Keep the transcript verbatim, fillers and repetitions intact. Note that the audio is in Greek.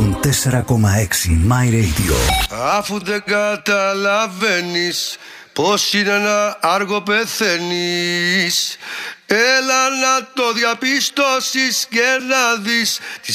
εκατόν τέσσερα κόμμα έξι My Radio. Αφού δεν καταλαβαίνεις πως είναι να άργο πεθαίνεις, έλα να το διαπιστώσεις και να δεις